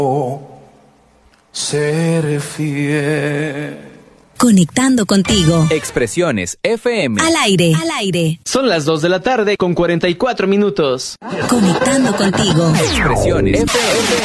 Ser fiel. Conectando contigo. Expresiones FM. Al aire. Al aire. Son las 2 de la tarde con 44 minutos. Conectando contigo. Expresiones FM.